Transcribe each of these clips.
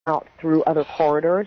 out through other corridors,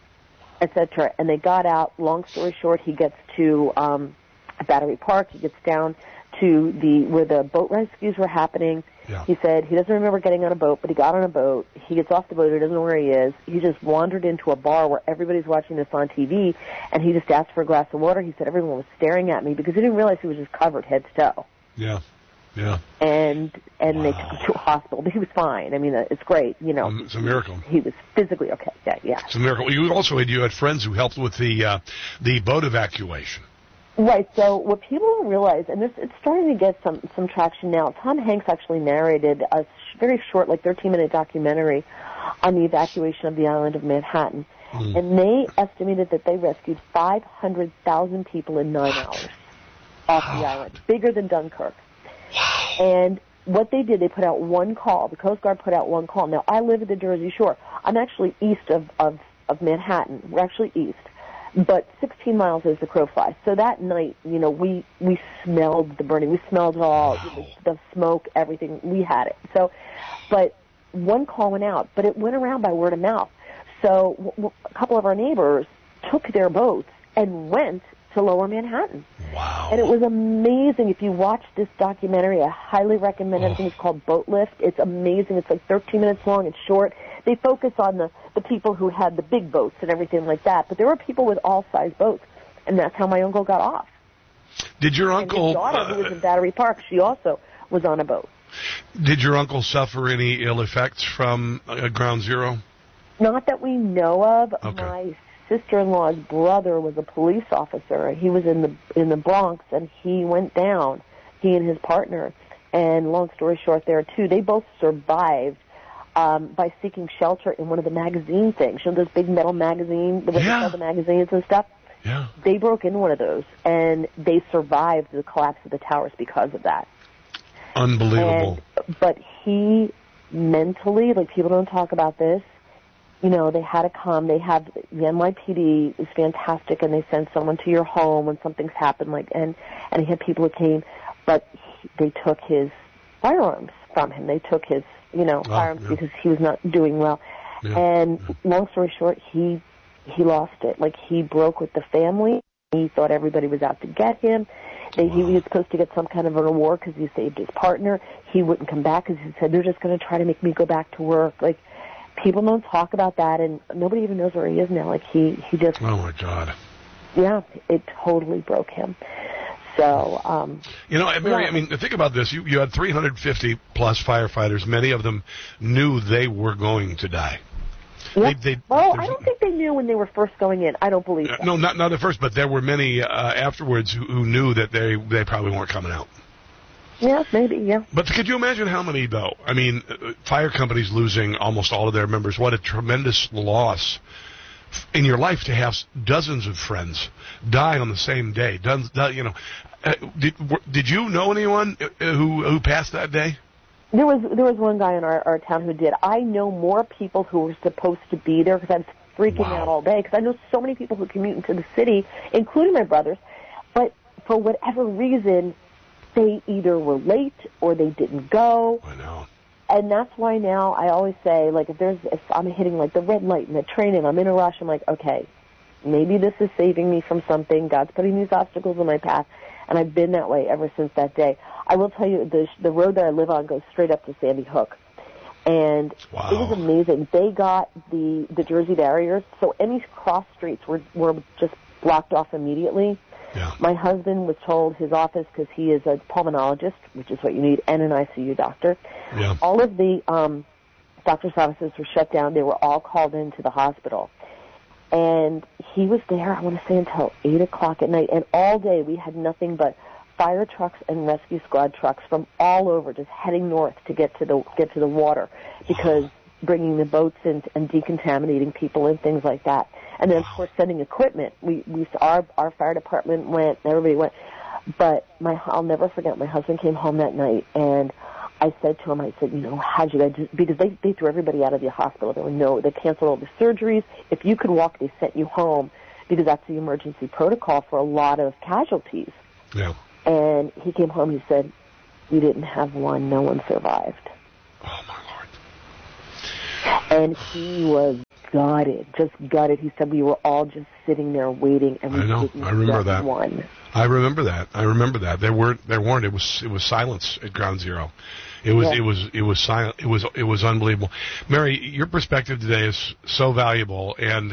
etc. And they got out. Long story short, he gets to Battery Park. He gets down to where the boat rescues were happening. Yeah. He said he doesn't remember getting on a boat, but he got on a boat. He gets off the boat. He doesn't know where he is. He just wandered into a bar where everybody's watching this on TV, and he just asked for a glass of water. He said everyone was staring at me because he didn't realize he was just covered head to toe. Yeah. Yeah. And they took him to a hospital, but he was fine. I mean, it's great, you know. It's a miracle. He was physically okay. Yeah. It's a miracle. You had friends who helped with the boat evacuation. Right. So what people don't realize, and it's starting to get some traction now. Tom Hanks actually narrated a very short, like 13-minute documentary on the evacuation of the island of Manhattan, and they estimated that they rescued 500,000 people in 9 hours off the island, bigger than Dunkirk. Wow. And what they did, they put out one call. The Coast Guard put out one call. Now, I live at the Jersey Shore. I'm actually east of Manhattan. We're actually east. But 16 miles as the crow flies. So that night, you know, we smelled the burning. We smelled it all, the smoke, everything. We had it. So, but one call went out, but it went around by word of mouth. So a couple of our neighbors took their boats and went to Lower Manhattan. Wow. And it was amazing. If you watch this documentary, I highly recommend it. I think it's called Boat Lift. It's amazing. It's like 13 minutes long. It's short. They focus on the people who had the big boats and everything like that. But there were people with all-size boats, and that's how my uncle got off. Did your uncle... And his daughter, who was in Battery Park, she also was on a boat. Did your uncle suffer any ill effects from Ground Zero? Not that we know of. Okay. My sister-in-law's brother was a police officer. He was in the Bronx, and he went down, he and his partner. And long story short there, too, they both survived by seeking shelter in one of the magazine things. You know, those big metal magazines, the way they sell the magazines and stuff? Yeah. They broke into one of those, and they survived the collapse of the towers because of that. Unbelievable. But he mentally, like, people don't talk about this, you know, they had to come. They have the NYPD is fantastic, and they send someone to your home when something's happened. Like, and he had people who came, but they took his firearms from him. They took his, firearms because he was not doing well. Yeah. And long story short, he lost it. Like, he broke with the family. He thought everybody was out to get him. He was supposed to get some kind of an award because he saved his partner. He wouldn't come back because he said, they're just going to try to make me go back to work. Like, people don't talk about that, and nobody even knows where he is now. Like, he just... Oh, my God. Yeah, it totally broke him. So, Mary, I mean, think about this. You had 350-plus firefighters. Many of them knew they were going to die. Yep. I don't think they knew when they were first going in. I don't believe that. No, not at first, but there were many afterwards who knew that they probably weren't coming out. Yeah, maybe, yeah. But could you imagine how many, though? I mean, fire companies losing almost all of their members. What a tremendous loss in your life to have dozens of friends die on the same day. Did you know anyone who passed that day? There was one guy in our town who did. I know more people who were supposed to be there because I was freaking out all day because I know so many people who commute into the city, including my brothers, but for whatever reason, they either were late or they didn't go. I know. And that's why now I always say, like, if I'm hitting, like, the red light in the train and I'm in a rush, I'm like, okay, maybe this is saving me from something. God's putting these obstacles in my path. And I've been that way ever since that day. I will tell you, the road that I live on goes straight up to Sandy Hook. And It was amazing. They got the Jersey barriers, so any cross streets were just blocked off immediately. Yeah. My husband was told his office, because he is a pulmonologist, which is what you need, and an ICU doctor. Yeah. All of the doctor's offices were shut down. They were all called into the hospital. And he was there, I want to say, until 8 o'clock at night. And all day we had nothing but fire trucks and rescue squad trucks from all over just heading north to get to the water, because bringing the boats in and decontaminating people and things like that. And then, of course, sending equipment. Our fire department went, everybody went. But I'll never forget, my husband came home that night, and I said to him, how'd you guys do? Because they threw everybody out of the hospital. They canceled all the surgeries. If you could walk, they sent you home, because that's the emergency protocol for a lot of casualties. Yeah. And he came home, he said, you didn't have one, no one survived. Oh, my And he was gutted, just gutted. He said we were all just sitting there waiting, and we didn't get one. I remember that. There weren't. It was silence at Ground Zero. It was silent. It was unbelievable. Mary, your perspective today is so valuable, and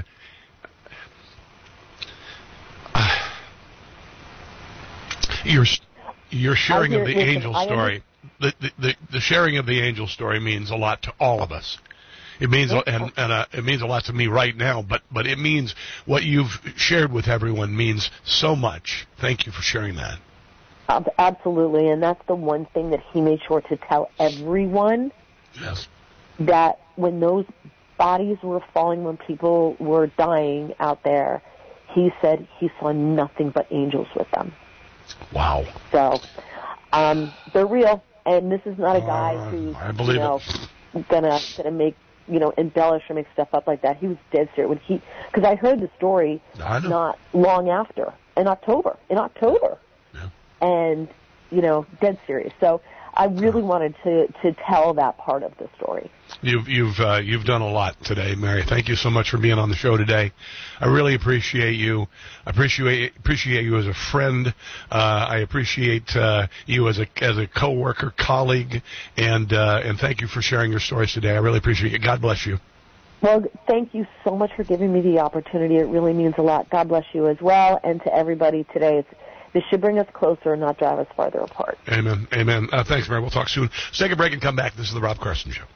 your sharing of the angel story. The sharing of the angel story means a lot to all of us. It means it means a lot to me right now, but it means what you've shared with everyone means so much. Thank you for sharing that. Absolutely, and that's the one thing that he made sure to tell everyone. Yes. That when those bodies were falling, when people were dying out there, he said he saw nothing but angels with them. Wow. So, they're real, and this is not a guy who's gonna make embellish or make stuff up like that. He was dead serious because I heard the story not long after in October. Yeah. And dead serious. So I really wanted to tell that part of the story. You've done a lot today, Mary. Thank you so much for being on the show today. I really appreciate you. I appreciate you as a friend. I appreciate you as a coworker, colleague, and thank you for sharing your stories today. I really appreciate it. God bless you. Well, thank you so much for giving me the opportunity. It really means a lot. God bless you as well, and to everybody today. This should bring us closer and not drive us farther apart. Amen. Amen. Thanks, Mary. We'll talk soon. Let's take a break and come back. This is the Rob Carson Show.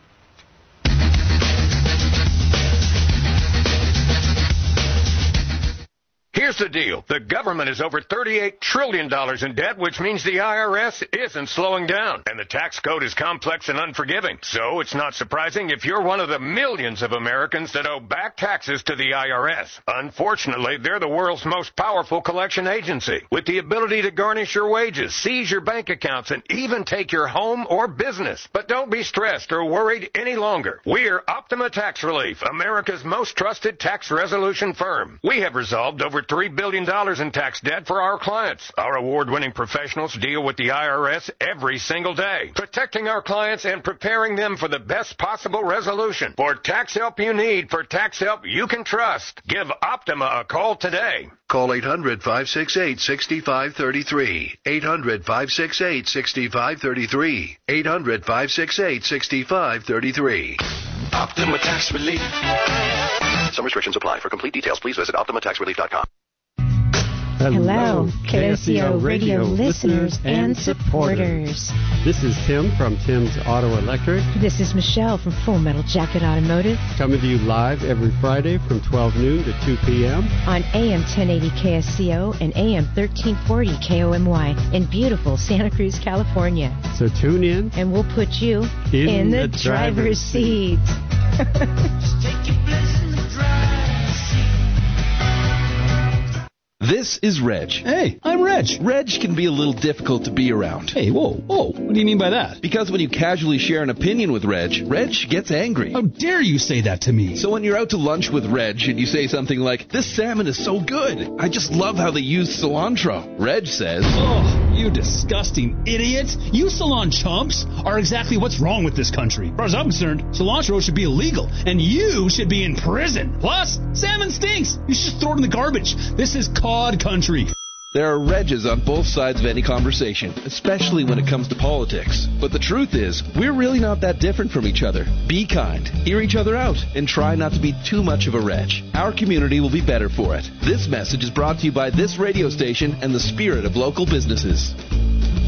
Here's the deal. The government is over $38 trillion in debt, which means the IRS isn't slowing down. And the tax code is complex and unforgiving. So it's not surprising if you're one of the millions of Americans that owe back taxes to the IRS. Unfortunately, they're the world's most powerful collection agency, with the ability to garnish your wages, seize your bank accounts, and even take your home or business. But don't be stressed or worried any longer. We're Optima Tax Relief, America's most trusted tax resolution firm. We have resolved over $3 billion in tax debt for our clients. Our award-winning professionals deal with the IRS every single day, protecting our clients and preparing them for the best possible resolution. For tax help you need, for tax help you can trust, give Optima a call today. Call 800-568-6533. 800-568-6533. 800-568-6533. Optima Tax Relief. Some restrictions apply. For complete details, please visit OptimaTaxRelief.com. Hello, KSCO radio listeners and supporters. This is Tim from Tim's Auto Electric. This is Michelle from Full Metal Jacket Automotive. Coming to you live every Friday from 12 noon to 2 p.m. on AM 1080 KSCO and AM 1340 KOMY in beautiful Santa Cruz, California. So tune in. And we'll put you in the driver's seat. Just take your place in the driver's seat. This is Reg. Hey, I'm Reg. Reg can be a little difficult to be around. Hey, whoa, what do you mean by that? Because when you casually share an opinion with Reg gets angry. How dare you say that to me? So when you're out to lunch with Reg and you say something like, "This salmon is so good. I just love how they use cilantro," Reg says, "Oh, you disgusting idiot. You salon chumps are exactly what's wrong with this country. As far as I'm concerned, cilantro should be illegal, and you should be in prison. Plus, salmon stinks. You should just throw it in the garbage. This is cod country." There are Regs on both sides of any conversation, especially when it comes to politics. But the truth is, we're really not that different from each other. Be kind, hear each other out, and try not to be too much of a Reg. Our community will be better for it. This message is brought to you by this radio station and the spirit of local businesses.